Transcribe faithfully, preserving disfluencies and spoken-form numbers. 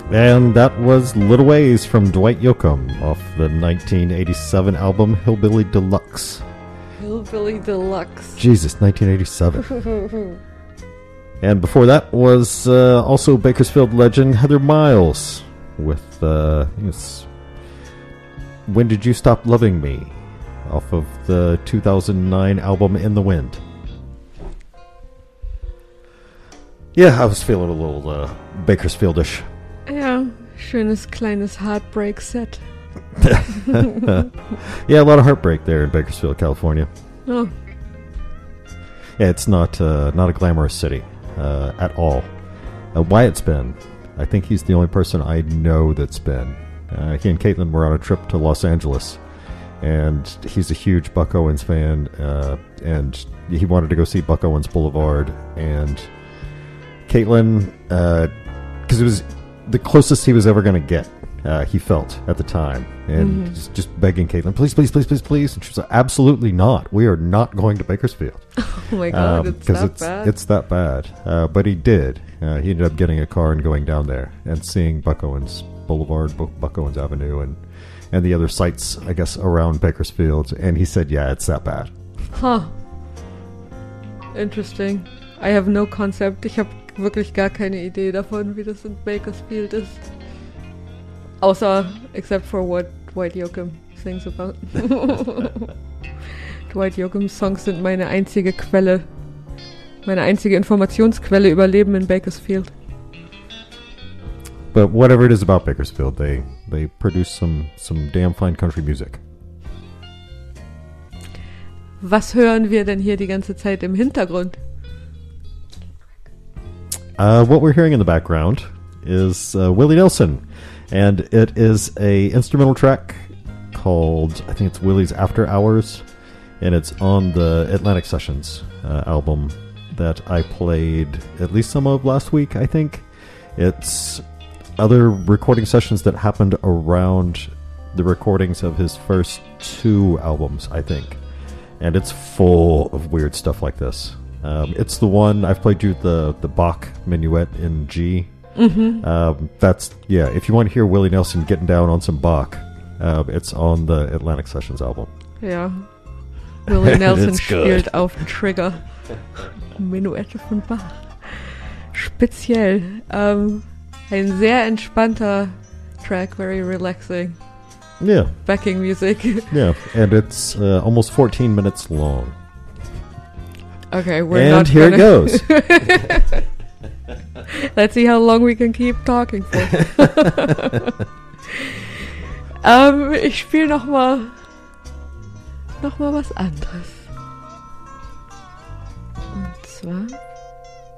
And that was Little Ways from Dwight Yoakam off the nineteen eighty-seven album Hillbilly Deluxe. Hillbilly Deluxe. Jesus, nineteen eighty-seven. And before that was uh, also Bakersfield legend Heather Miles with uh, yes, When Did You Stop Loving Me off of the two thousand nine album In the Wind. Yeah, I was feeling a little uh, Bakersfieldish. Ja, schönes kleines Heartbreak-Set. Yeah, a lot of heartbreak there in Bakersfield, California. Oh. Yeah, it's not uh, not a glamorous city uh, at all. Uh, Wyatt's been. I think he's the only person I know that's been. Uh, he and Caitlin were on a trip to Los Angeles, and he's a huge Buck Owens fan, uh, and he wanted to go see Buck Owens Boulevard, and Caitlin, because uh, it was the closest he was ever going to get, uh, he felt at the time, and mm-hmm. just, just begging Caitlin, please, please, please, please, please, and she was like, absolutely not. We are not going to Bakersfield. Oh my God, um, it's that it's, bad. It's that bad. Uh, but he did. Uh, he ended up getting a car and going down there and seeing Buck Owens Boulevard, Buck Owens Avenue, and and the other sites, I guess, around Bakersfield. And he said, yeah, it's that bad. Huh. Interesting. I have no concept. Ich habe wirklich gar keine Idee davon, wie das in Bakersfield ist. Außer, except for what Dwight Yoakam sings about. Dwight Yoakams Songs sind meine einzige Quelle, meine einzige Informationsquelle über Leben in Bakersfield. But whatever it is about Bakersfield, they they produce some some damn fine country music. Was hören wir denn hier die ganze Zeit im Hintergrund? Uh, what we're hearing in the background is uh, Willie Nelson, and it is a instrumental track called, I think it's Willie's After Hours, and it's on the Atlantic Sessions uh, album that I played at least some of last week, I think. It's other recording sessions that happened around the recordings of his first two albums, I think. And it's full of weird stuff like this. Um, it's the one, I've played you the, the Bach Minuet in G. Mm-hmm. Um, that's, yeah, if you want to hear Willie Nelson getting down on some Bach, uh, it's on the Atlantic Sessions album. Ja. Willie Nelson spielt auf Trigger. Menuette von Bach. Speziell. Um, ein sehr entspannter Track, very relaxing. Yeah. Backing music. Yeah, and it's uh, almost fourteen minutes long. Okay, we're and not here gonna... it goes. Let's see how long we can keep talking for. um, ich spiele noch mal noch mal was anderes. Und zwar